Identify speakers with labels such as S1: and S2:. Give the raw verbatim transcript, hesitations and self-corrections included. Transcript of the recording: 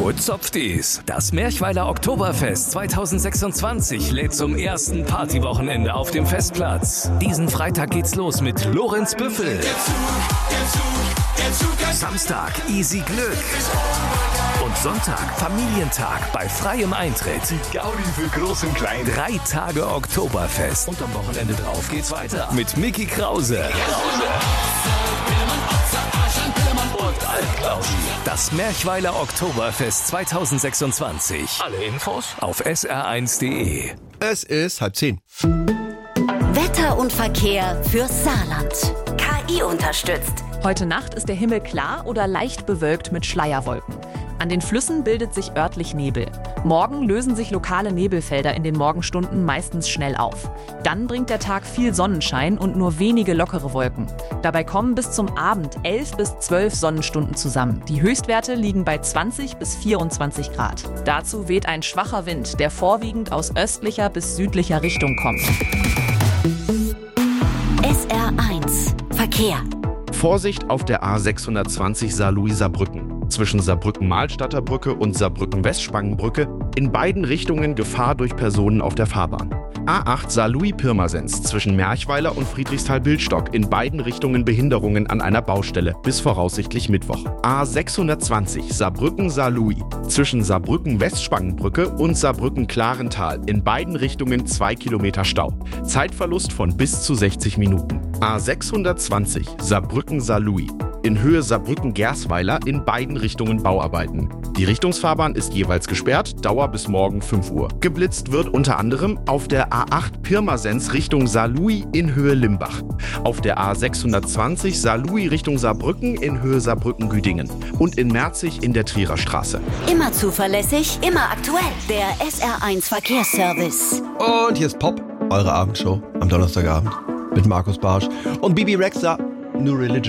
S1: Wo zopft is? Das Merchweiler Oktoberfest zweitausendsechsundzwanzig lädt zum ersten Partywochenende auf dem Festplatz. Diesen Freitag geht's los mit Lorenz Büffel. Samstag Easy Glück. Und Sonntag Familientag bei freiem Eintritt.
S2: Die Gaudi für Groß und Klein.
S1: Drei Tage Oktoberfest. Und am Wochenende drauf geht's weiter mit Micky Krause. Krause. Und Alt-Klausi. Das Merchweiler Oktoberfest zweitausendsechsundzwanzig. Alle Infos auf S R eins punkt de.
S3: Es ist halb zehn.
S4: Wetter und Verkehr fürs Saarland. K I unterstützt.
S5: Heute Nacht ist der Himmel klar oder leicht bewölkt mit Schleierwolken. An den Flüssen bildet sich örtlich Nebel. Morgen lösen sich lokale Nebelfelder in den Morgenstunden meistens schnell auf. Dann bringt der Tag viel Sonnenschein und nur wenige lockere Wolken. Dabei kommen bis zum Abend elf bis zwölf Sonnenstunden zusammen. Die Höchstwerte liegen bei zwanzig bis vierundzwanzig Grad. Dazu weht ein schwacher Wind, der vorwiegend aus östlicher bis südlicher Richtung kommt.
S4: S R eins Verkehr.
S3: Vorsicht auf der A sechshundertzwanzig Saarlouis-Saarbrücken. Zwischen Saarbrücken-Mahlstadter Brücke und Saarbrücken-Westspangenbrücke in beiden Richtungen Gefahr durch Personen auf der Fahrbahn. A acht Saarlouis-Pirmasens zwischen Merchweiler und Friedrichsthal-Bildstock in beiden Richtungen Behinderungen an einer Baustelle bis voraussichtlich Mittwoch. A sechshundertzwanzig Saarbrücken-Saarlouis zwischen Saarbrücken-Westspangenbrücke und Saarbrücken-Klarental in beiden Richtungen zwei Kilometer Stau. Zeitverlust von bis zu sechzig Minuten. A sechshundertzwanzig Saarbrücken-Saarlouis in Höhe Saarbrücken-Gersweiler in beiden Richtungen Bauarbeiten. Die Richtungsfahrbahn ist jeweils gesperrt, Dauer bis morgen fünf Uhr. Geblitzt wird unter anderem auf der A acht Pirmasens Richtung Saarlouis in Höhe Limbach, auf der A sechshundertzwanzig Saarlouis Richtung Saarbrücken in Höhe Saarbrücken-Güdingen und in Merzig in der Trierer Straße.
S4: Immer zuverlässig, immer aktuell. Der S R eins Verkehrsservice.
S6: Und hier ist Pop, eure Abendshow am Donnerstagabend mit Markus Barsch und Bibi Rexha, New Religion.